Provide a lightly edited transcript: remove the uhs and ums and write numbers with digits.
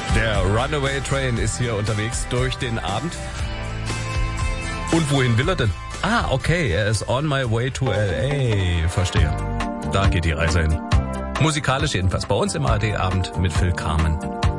Der Runaway Train ist hier unterwegs durch den Abend. Und wohin will er denn? Ah, okay, er ist on my way to L.A. Verstehe. Da geht die Reise hin. Musikalisch jedenfalls bei uns im ARD-Abend mit Phil Carmen.